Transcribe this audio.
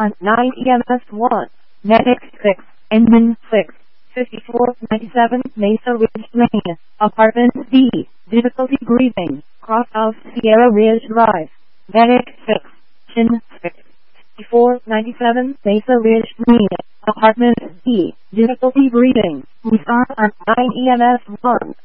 on 9 EMS 1. Medic 6. Engine 6. 5497 Mesa Ridge Lane. Apartment D. Difficulty breathing. Crosshouse Sierra Ridge Drive. Medic 6. Chin 6. 5497 Mesa Ridge Lane. Apartment D. Difficulty breathing. We are on 9 EMS 1.